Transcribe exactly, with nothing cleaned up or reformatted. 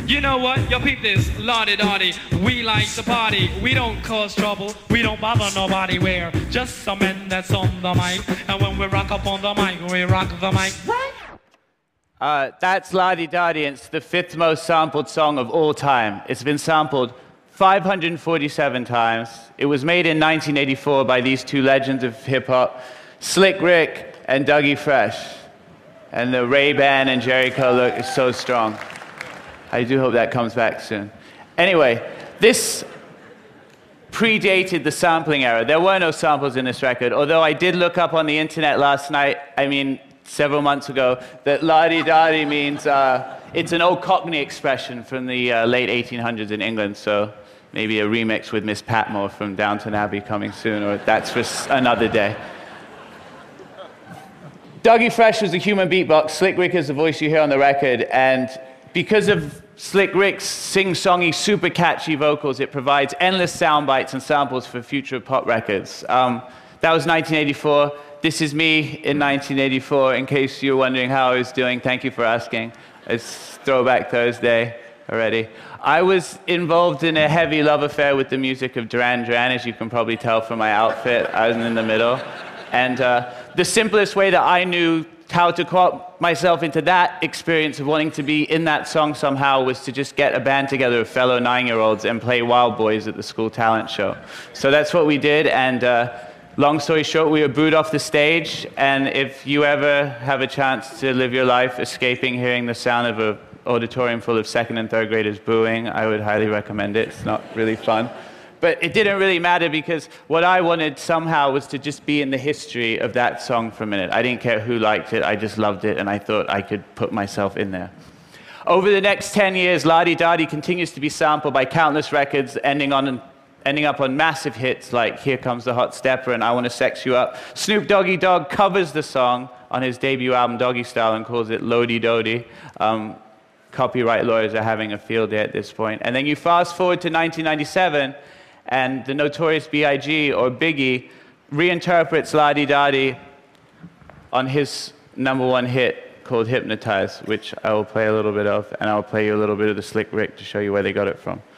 You know what? Yo, peep this, lottie-dottie. We like to party. We don't cause trouble. We don't bother nobody. We're just some men that's on the mic. And when we rock up on the mic, we rock the mic. Right? Uh, that's La-Di-Da-Di. It's the fifth most sampled song of all time. It's been sampled five hundred forty-seven times. It was made in nineteen eighty-four by these two legends of hip-hop, Slick Rick and Dougie Fresh. And the Ray-Ban and Jerry Curl look is so strong. I do hope that comes back soon. Anyway, this predated the sampling era. There were no samples in this record, although I did look up on the internet last night, I mean, several months ago, that la-di-da-di means, uh, it's an old Cockney expression from the uh, late eighteen hundreds in England, so maybe a remix with Miss Patmore from Downton Abbey coming soon, or that's for another day. Dougie Fresh was a human beatbox. Slick Rick is the voice you hear on the record, and because of Slick Rick's sing-songy, super catchy vocals, it provides endless sound bites and samples for future pop records. Um, that was nineteen eighty-four. This is me in nineteen eighty-four, in case you're wondering how I was doing. Thank you for asking. It's Throwback Thursday already. I was involved in a heavy love affair with the music of Duran Duran, as you can probably tell from my outfit. I was in the middle. And uh, the simplest way that I knew how to co-opt myself into that experience of wanting to be in that song somehow was to just get a band together of fellow nine-year-olds and play Wild Boys at the school talent show. So that's what we did, and uh, long story short, we were booed off the stage, and if you ever have a chance to live your life escaping hearing the sound of an auditorium full of second and third graders booing, I would highly recommend it. It's not really fun. But it didn't really matter because what I wanted somehow was to just be in the history of that song for a minute. I didn't care who liked it, I just loved it, and I thought I could put myself in there. Over the next ten years, La-Di-Da-Di continues to be sampled by countless records, ending, on, ending up on massive hits like Here Comes the Hot Stepper and I Wanna Sex You Up. Snoop Doggy Dogg covers the song on his debut album, Doggy Style, and calls it Lodi-Dodi. Um, copyright lawyers are having a field day at this point. And then you fast forward to nineteen ninety-seven, and the Notorious B I G, or Biggie, reinterprets La-Di-Da-Di on his number one hit called Hypnotize, which I will play a little bit of, and I'll play you a little bit of the Slick Rick to show you where they got it from.